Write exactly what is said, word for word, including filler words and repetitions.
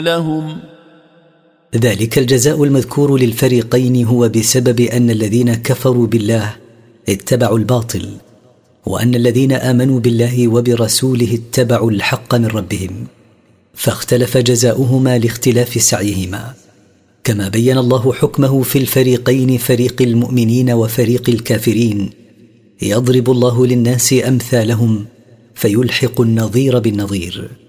لهم. ذلك الجزاء المذكور للفريقين هو بسبب أن الذين كفروا بالله اتبعوا الباطل، وأن الذين آمنوا بالله وبرسوله اتبعوا الحق من ربهم، فاختلف جزاؤهما لاختلاف سعيهما. كما بين الله حكمه في الفريقين، فريق المؤمنين وفريق الكافرين، يضرب الله للناس أمثالهم فيلحق النظير بالنظير.